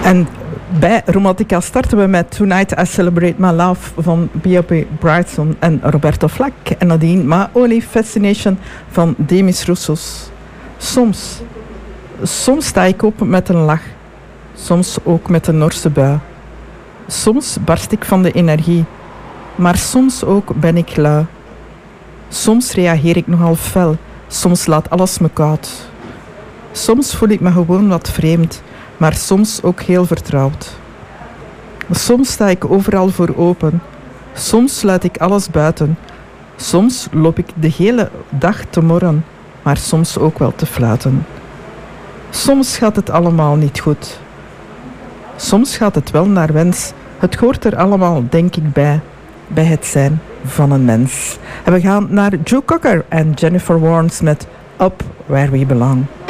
En bij Romantica starten we met Tonight I Celebrate My Love van B.O.P. Brightson en Roberto Flack. En nadien My Only Fascination van Demis Roussos. Soms sta ik op met een lach. Soms ook met een Norse bui. Soms barst ik van de energie. Maar soms ook ben ik lui. Soms reageer ik nogal fel. Soms laat alles me koud. Soms voel ik me gewoon wat vreemd. Maar soms ook heel vertrouwd. Soms sta ik overal voor open. Soms sluit ik alles buiten. Soms loop ik de hele dag te morren, maar soms ook wel te fluiten. Soms gaat het allemaal niet goed. Soms gaat het wel naar wens. Het hoort er allemaal, denk ik, bij het zijn van een mens. En we gaan naar Joe Cocker en Jennifer Warnes met Up Where We Belong.